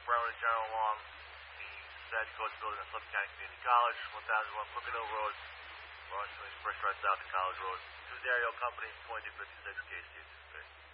Bremer General along the Society Coast building at Suffolk County Community College, 1001 Crooked Hill Road, Lawrence County's first right south of College Road. Suzario Company, 2256 KC.